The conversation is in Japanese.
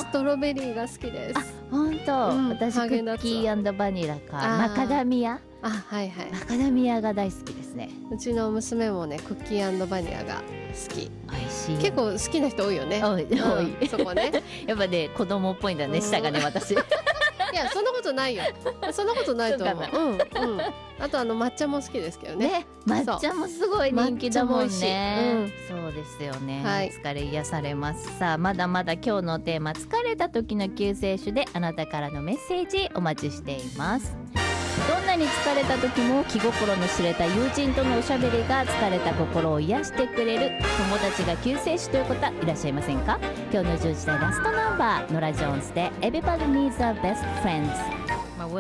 ストロベリーが好きです。 本当、 うん私クハーゲンダッツッキー&バニラかあーマカダミアはいはい。 マカダミアが大好きですね。 うちの娘もねクッキー&バニラが好き。 美味しい。 結構好きな人多いよね。 多い多い、 うんそこね。 やっぱね子供っぽいんだね、 うん舌がね私。 いやそんなことないよ。そんなことないと思う。 そううんうん。あと抹茶も好きですけどね。 ね、抹茶もすごい人気だもん抹茶も美ね味。 そうですよね、 はい疲れ癒されます。さあまだまだ今日のテーマ疲れた時の救世主であなたからのメッセージお待ちしています。どんなに疲れた時も気心の知れた友人とのおしゃべりが疲れた心を癒してくれる友達が救世主という方いらっしゃいませんか？今日の10時台ラストナンバーノラ・ジョーンズで Everybody Needs a Best Friends。